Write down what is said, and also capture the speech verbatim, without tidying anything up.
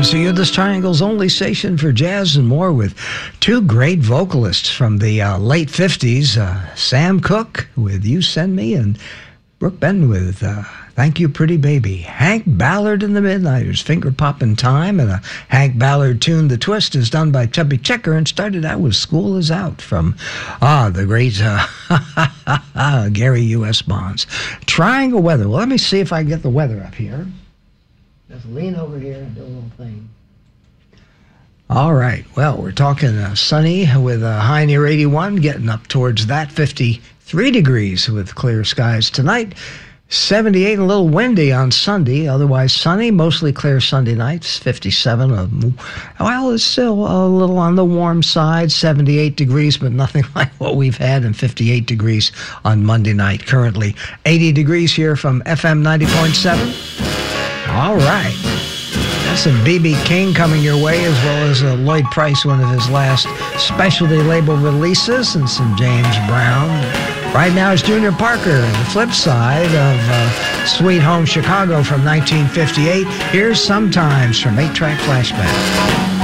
C U, this Triangle's only station for jazz and more, with two great vocalists from the uh, late fifties, uh, Sam Cooke with You Send Me, and Brooke Benton with uh, Thank You Pretty Baby. Hank Ballard and the Midnighters, Finger Poppin' Time, and a Hank Ballard tune, The Twist, is done by Chubby Checker and started out with School Is Out from ah the great uh, Gary U S. Bonds. Triangle weather. Well, let me see if I can get the weather up here. Just lean over here and do a little thing. All right. Well, we're talking uh, sunny with a high near eighty-one, getting up towards that, fifty-three degrees with clear skies tonight. seventy-eight, a little windy on Sunday. Otherwise sunny, mostly clear Sunday nights. fifty-seven. Uh, well, it's still a little on the warm side. seventy-eight degrees, but nothing like what we've had. And fifty-eight degrees on Monday night. Currently eighty degrees here from F M ninety point seven. All right. That's some B B King coming your way, as well as uh, Lloyd Price, one of his last specialty label releases, and some James Brown. Right now is Junior Parker, the flip side of uh, Sweet Home Chicago from nineteen fifty-eight. Here's Sometimes from eight track Flashback.